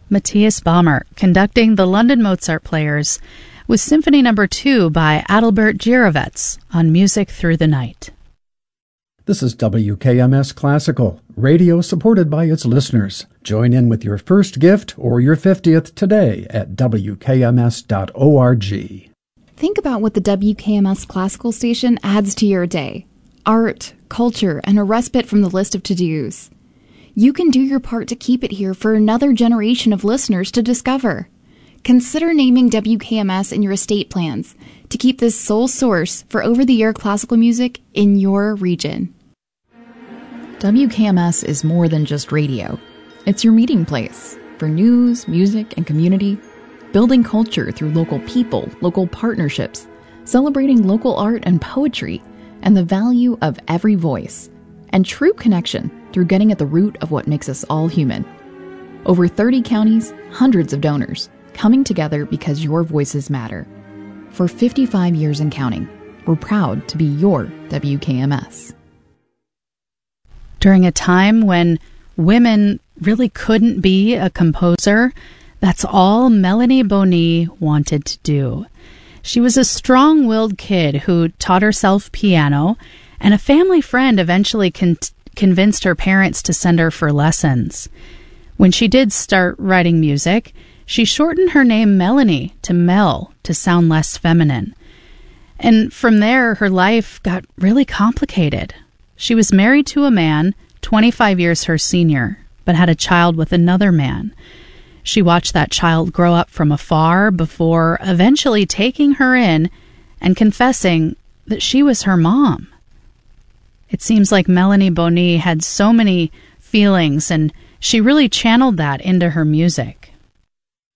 Matthias Bamert conducting the London Mozart Players with Symphony No. 2 by Adalbert Gierewitz on Music Through the Night. This is WKMS Classical, radio supported by its listeners. Join in with your first gift or your 50th today at WKMS.org. Think about what the WKMS Classical station adds to your day. Art, culture, and a respite from the list of to-dos. You can do your part to keep it here for another generation of listeners to discover. Consider naming WKMS in your estate plans to keep this sole source for over-the-air classical music in your region. WKMS is more than just radio. It's your meeting place for news, music, and community, building culture through local people, local partnerships, celebrating local art and poetry, and the value of every voice, and true connection through getting at the root of what makes us all human. Over 30 counties, hundreds of donors, coming together because your voices matter. For 55 years and counting, we're proud to be your WKMS. During a time when women really couldn't be a composer, that's all Melanie Bonny wanted to do. She was a strong-willed kid who taught herself piano, and a family friend eventually convinced her parents to send her for lessons. When she did start writing music, she shortened her name Melanie to Mel to sound less feminine. And from there, her life got really complicated. She was married to a man 25 years her senior, but had a child with another man. She watched that child grow up from afar before eventually taking her in and confessing that she was her mom. It seems like Melanie Bonny had so many feelings, and she really channeled that into her music.